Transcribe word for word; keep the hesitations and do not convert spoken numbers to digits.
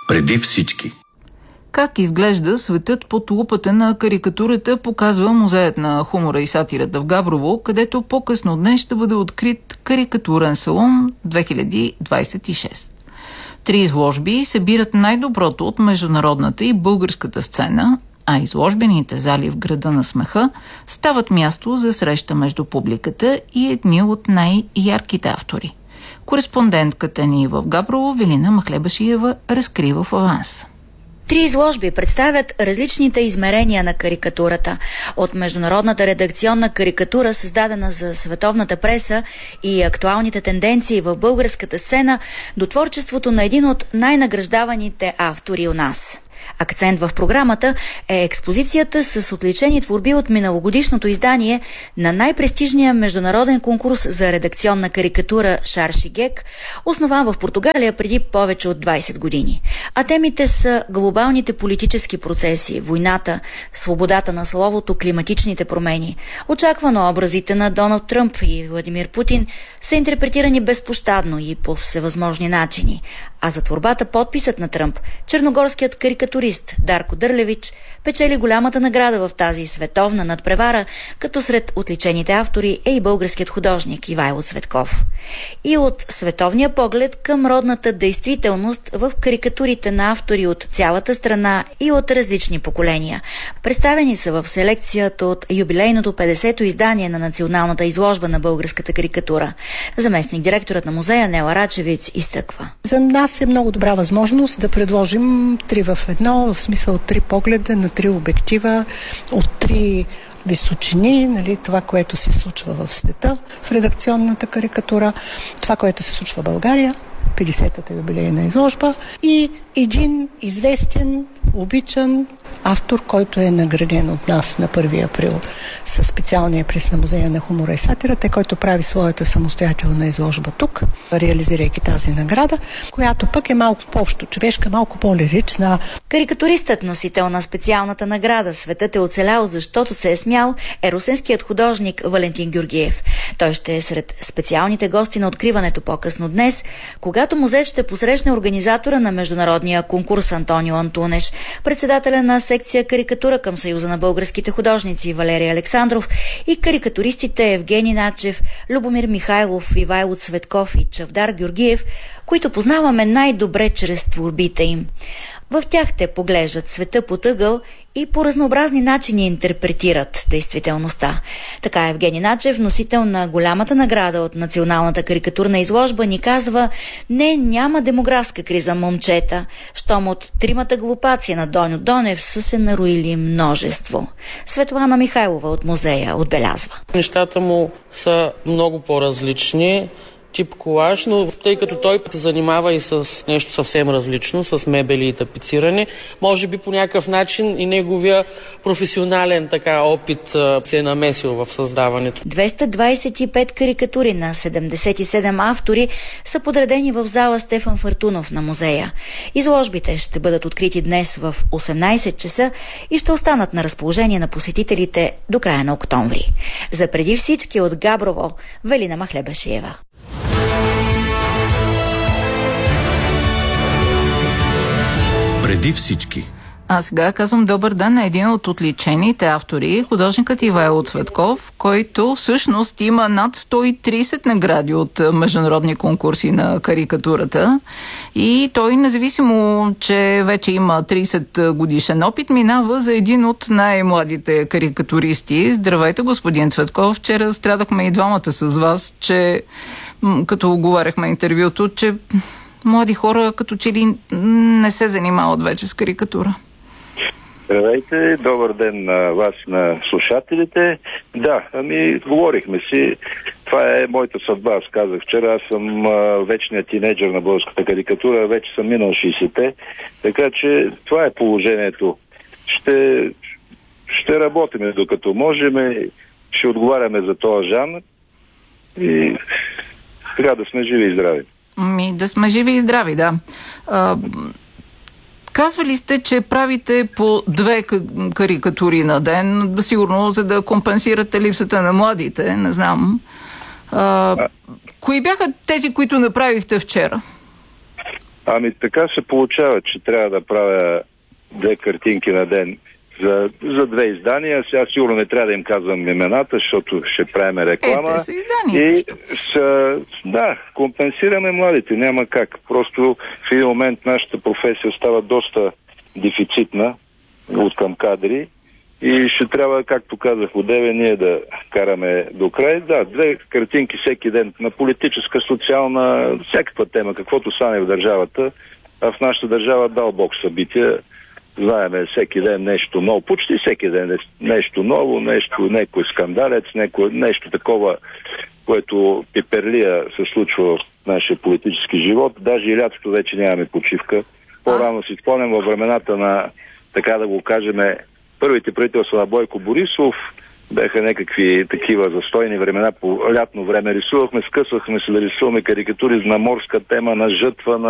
Преди всички. Как изглежда светът под лупата на карикатурата, показва Музеят на хумора и сатирата в Габрово, където по-късно днес ще бъде открит карикатурен салон две хиляди двадесет и шеста. Три изложби събират най-доброто от международната и българската сцена, а изложбените зали в града на смеха стават място за среща между публиката и едни от най-ярките автори. Кореспондентката ни в Габрово, Велина Махлебашиева, разкрива в аванс. Три изложби представят различните измерения на карикатурата. От международната редакционна карикатура, създадена за световната преса, и актуалните тенденции в българската сцена, до творчеството на един от най-награждаваните автори у нас. Акцент в програмата е експозицията с отличени творби от миналогодишното издание на най-престижния международен конкурс за редакционна карикатура Шаршигек, основан в Португалия преди повече от двадесет години. А темите са глобалните политически процеси, войната, свободата на словото, климатичните промени. Очаквано образите на Доналд Тръмп и Владимир Путин са интерпретирани безпощадно и по всевъзможни начини. А за творбата подписът на Тръмп, черногорският карикатурист Дарко Дърлевич печели голямата награда в тази световна надпревара, като сред отличените автори е и българският художник Ивайло Цветков. И от световния поглед към родната действителност в карикатурите на автори от цялата страна и от различни поколения. Представени са в селекцията от юбилейното петдесето издание на националната изложба на българската карикатура. Заместник директорът на музея Нела Рачевиц изтъква. За нас е много добра възможност да предложим три в едно, в смисъл три погледа на три обектива от три височини, нали, това, което се случва в света в редакционната карикатура, това, което се случва в България, петдесетата юбилейна изложба, и един известен, обичан автор, който е награден от нас на първи април със специалния приз на Музея на хумора и сатирата, който прави своята самостоятелна изложба тук, реализирайки тази награда, която пък е малко по-общо човешка, малко по-лирична. Карикатуристът, носител на специалната награда "Светът е оцелял, защото се е смял", е русенският художник Валентин Георгиев. Той ще е сред специалните гости на откриването по-късно днес, когато музеят ще посрещне организатора на международния конкурс Антонио Антунеш, председателя на секция карикатура към Съюза на българските художници Валерий Александров и карикатуристите Евгений Начев, Любомир Михайлов, Ивайло Цветков и Чавдар Георгиев, които познаваме най-добре чрез творбите им. В тях те поглеждат света под ъгъл и по разнообразни начини интерпретират действителността. Така Евгений Начев, носител на голямата награда от националната карикатурна изложба, ни казва: "Не, няма демографска криза, момчета. Щом от тримата глупаци на Доньо Донев са се нароили множество." Светлана Михайлова от музея отбелязва. Нещата му са много по-различни, тип колаж, но тъй като той се занимава и с нещо съвсем различно, с мебели и тапициране, може би по някакъв начин и неговия професионален така опит се е намесил в създаването. двеста двадесет и пет карикатури на седемдесет и седем автори са подредени в зала Стефан Фъртунов на музея. Изложбите ще бъдат открити днес в осемнадесет часа и ще останат на разположение на посетителите до края на октомври. За преди всички от Габрово, Велина Махлебашиева. Преди всички. А сега казвам добър ден на един от отличените автори, художникът Ивайло Цветков, който всъщност има над сто и тридесет награди от международни конкурси на карикатурата. И той, независимо, че вече има тридесет годишен опит, минава за един от най-младите карикатуристи. Здравейте, господин Цветков. Вчера страдахме и двамата с вас, че като оговаряхме интервюто, че млади хора като че ли не се занимават вече с карикатура. Здравейте, добър ден на вас, на слушателите. Да, ами говорихме си. Това е моята съдба, аз казах вчера. Аз съм а, вечният тинейджър на българската карикатура, вече съм минал шейсетте, така че това е положението. Ще, ще работиме докато можем, ще отговаряме за този жанр и трябва да сме живи и здрави. Ми, да сме живи и здрави, да. А, казвали сте, че правите по две карикатури на ден, сигурно за да компенсирате липсата на младите, не знам. А, а... Кои бяха тези, които направихте вчера? Ами така се получава, че трябва да правя две картинки на ден за, за две издания. Сега сигурно не трябва да им казвам имената, защото ще правим реклама. Е, те са издания. И са, да, компенсираме младите, няма как. Просто в един момент нашата професия става доста дефицитна от към кадри и ще трябва, както казах одеве, ние да караме до край. Да, две картинки всеки ден на политическа, социална, всякаква тема, каквото стане в държавата. А в нашата държава дал Бог събития. Знаеме всеки ден нещо ново, почти всеки ден нещо ново, нещо, някой скандалец, някой, нещо такова, което пиперлия се случва в нашия политически живот. Даже и лятото вече нямаме почивка. По-рано си спомням във времената на, така да го кажем, първите правителства на Бойко Борисов, бяха някакви такива застойни времена по лятно време. Рисувахме, скъсвахме се да рисуваме карикатури на морска тема, на жътва, на